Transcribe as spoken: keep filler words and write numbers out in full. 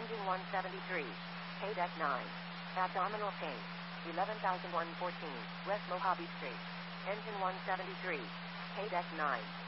Engine one seventy-three. K deck nine. Abdominal pain. eleven thousand one hundred fourteen. West Mojave Street. Engine one seventy-three. K deck nine.